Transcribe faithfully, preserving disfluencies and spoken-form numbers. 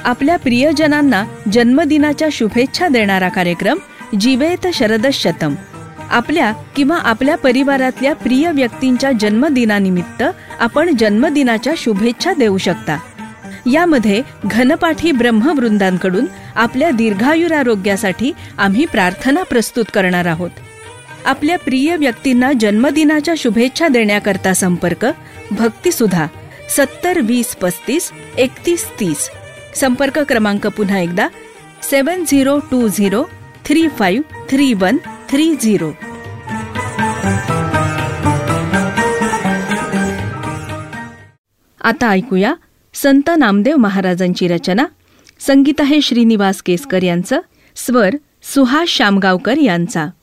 आपल्या प्रियजनांना जन्मदिनाच्या शुभेच्छा देणारा कार्यक्रम जीवेत शरदशतम. आपल्या किंवा आपल्या परिवारातल्या प्रिय व्यक्तींच्या जन्मदिनानिमित्त आपण जन्मदिनाच्या शुभेच्छा देऊ शकता. यामध्ये घनपाठी ब्रह्मवृंदांकडून आपल्या दीर्घायुरारोग्यासाठी आम्ही प्रार्थना प्रस्तुत करणार आहोत. आपल्या प्रिय व्यक्तींना जन्मदिनाच्या शुभेच्छा देण्याकरता संपर्क भक्तिसुधा सत्तर वीस पस्तीस एकतीस तीस. संपर्क क्रमांक पुन्हा एकदा सेवन zero to zero three five three one three zero. आता ऐकूया संत नामदेव महाराजांची रचना. संगीत आहे श्रीनिवास केसकर यांचं, स्वर सुहास शामगावकर यांचा.